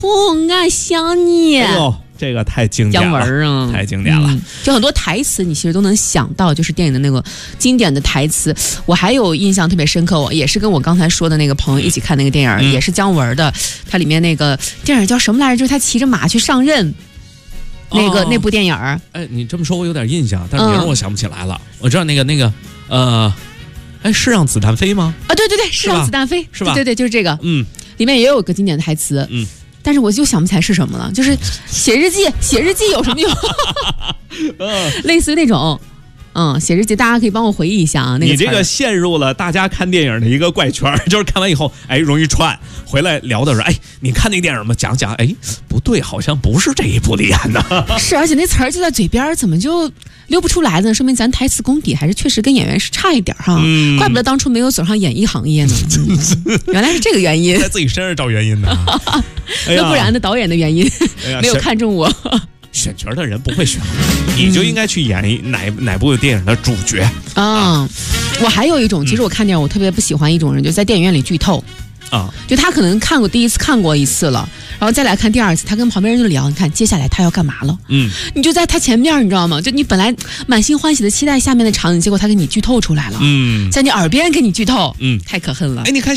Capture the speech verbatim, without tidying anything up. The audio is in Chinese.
哦，俺想你。 哎呦，这个太经典了， 姜文啊， 太经典了、嗯。 就很多台词，你其实都能想到，就是电影的那个经典的台词。我还有印象特别深刻，我也是跟我刚才说的那个朋友一起看那个电影，嗯、也是姜文的。它里面那个电影叫什么来着？就是他骑着马去上任。那个、哦、那部电影， 哎，你这么说，我有点印象，但是名我想不起来了。嗯、我知道那个那个，呃，哎，是让子弹飞吗？ 啊，对对对，是让子弹飞， 是吧？ 对对对，就是这个。嗯，里面也有个经典的台词，嗯，但是我就想不起来是什么了。就是写日记，写日记有什么用？类似于那种。嗯，写日记，大家可以帮我回忆一下啊。那个、 你这个陷入了大家看电影的一个怪圈，就是看完以后，哎，容易串，回来聊的时候，哎，你看那个电影吗？讲讲，哎，不对，好像不是这一部里演的。 是，而且那词儿就在嘴边，怎么就溜不出来呢？说明咱台词功底还是确实跟演员是差一点哈。嗯，怪不得当初没有走上演艺行业呢。嗯、原来是这个原因， 在自己身上找原因呢。 哎、那不然呢？导演的原因、哎、没有看中我。 选角的人不会选，你就应该去演哪哪部电影的主角啊、嗯！我还有一种，其实我看电影我特别不喜欢一种人，就在电影院里剧透啊！ 就他可能看过第一次看过一次了，然后再来看第二次，他跟旁边人就聊，你看接下来他要干嘛了？嗯，你就在他前面，你知道吗？就你本来满心欢喜的期待下面的场景，结果他给你剧透出来了，嗯，在你耳边给你剧透，嗯，太可恨了。 哎，你看。